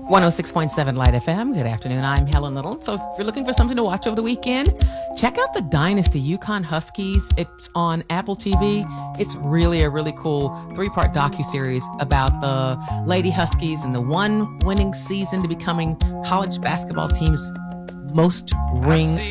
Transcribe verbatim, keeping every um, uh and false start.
one oh six point seven Light F M. Good afternoon. I'm Helen Little. So if you're looking for something to watch over the weekend, check out The Dynasty, Yukon Huskies. It's on Apple T V. It's really a really cool three-part docuseries about the Lady Huskies and the one winning season to becoming college basketball team's most ring